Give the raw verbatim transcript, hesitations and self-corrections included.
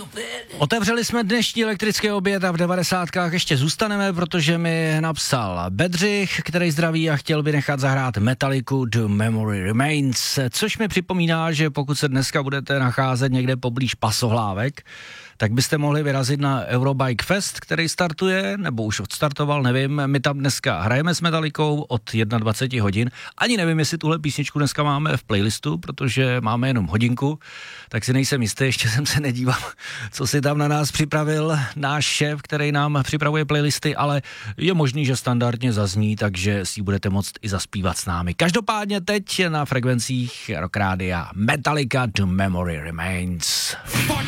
Otevřeli jsme dnešní elektrické oběd a v devadesátkách ještě zůstaneme, protože mi napsal Bedřich, který zdraví a chtěl by nechat zahrát Metallicu The Memory Remains, což mi připomíná, že pokud se dneska budete nacházet někde poblíž Pasohlávek, tak byste mohli vyrazit na Eurobike Fest, který startuje, nebo už odstartoval, nevím. My tam dneska hrajeme s Metallicou od dvacet jedna hodin. Ani nevím, jestli tuhle písničku dneska máme v playlistu, protože máme jenom hodinku, tak si nejsem jistý, ještě jsem se nedíval, co si tam na nás připravil náš šéf, který nám připravuje playlisty, ale je možný, že standardně zazní, takže si budete moct i zaspívat s námi. Každopádně teď na frekvencích Rock Rádia Metallica The Memory Remains.